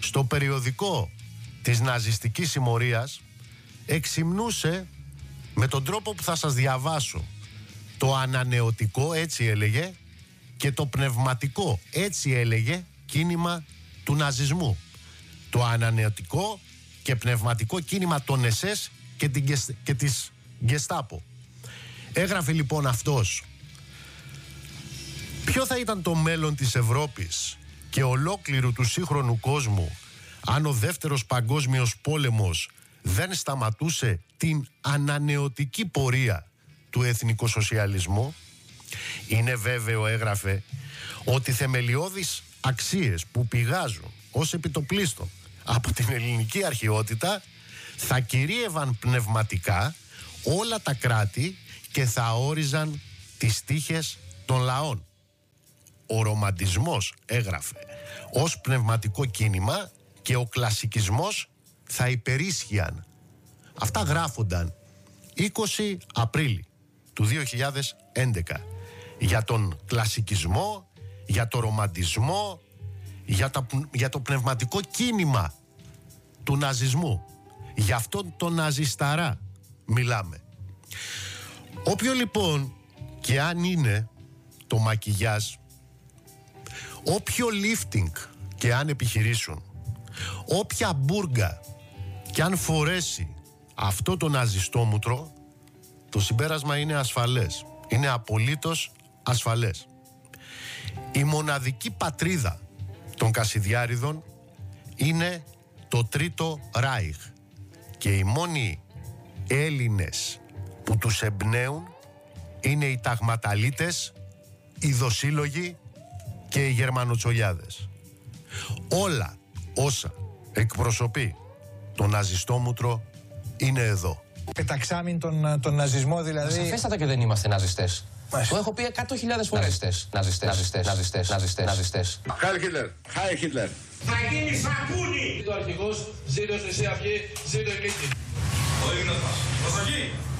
στο περιοδικό της ναζιστικής συμμορίας εξυμνούσε με τον τρόπο που θα σας διαβάσω το ανανεωτικό, έτσι έλεγε, και το πνευματικό, έτσι έλεγε, κίνημα του ναζισμού. Το ανανεωτικό και πνευματικό κίνημα των ΕΣΕΣ και της Γκεστάπο. Έγραφε λοιπόν αυτός: ποιο θα ήταν το μέλλον της Ευρώπης και ολόκληρου του σύγχρονου κόσμου αν ο δεύτερος παγκόσμιος πόλεμος δεν σταματούσε την ανανεωτική πορεία του εθνικοσοσιαλισμού? Είναι βέβαιο, έγραφε, ότι θεμελιώδεις αξίες που πηγάζουν ως επιτοπλίστων από την ελληνική αρχαιότητα θα κυρίευαν πνευματικά όλα τα κράτη και θα όριζαν τις τύχες των λαών. Ο ρομαντισμός, έγραφε, ως πνευματικό κίνημα και ο κλασικισμός θα υπερίσχυαν. Αυτά γράφονταν 20 Απρίλη του 2011 για τον κλασικισμό, για το ρομαντισμό, για το πνευματικό κίνημα του ναζισμού. Για αυτόν τον ναζισταρά μιλάμε. Όποιο λοιπόν και αν είναι το μακιγιάζ, όποιο lifting και αν επιχειρήσουν, όποια μπούργα και αν φορέσει αυτό το ναζιστόμουτρο, το συμπέρασμα είναι ασφαλές. Είναι απολύτως ασφαλές. Η μοναδική πατρίδα των Κασιδιάριδων είναι το Τρίτο Ράιχ και οι μόνοι Έλληνες που τους εμπνέουν είναι οι ταγματαλίτες, οι δοσύλλογοι και οι γερμανοτσολιάδες. Όλα όσα εκπροσωπεί το ναζιστόμουτρο είναι εδώ. Πεταξάμιν τον ναζισμό δηλαδή. Σαφέστατα και δεν είμαστε ναζιστές. Το έχω πει 100.000 φορές. Ναζιστές. Χάι Χίτλερ, Χάι Χίτλερ. Θα γίνει σαπούνι! Ο αρχηγός, ζήτω Χρυσή Αυγή, ζήτω η Λύκη. Ο ύμνος μας, προσοχή!